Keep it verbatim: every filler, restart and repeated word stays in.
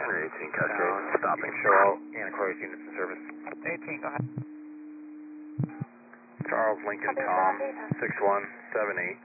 eighteen Cascade, stopping. Show all anti-chorus units in service. eighteen, go ahead. Charles Lincoln Tom, six one seven eight.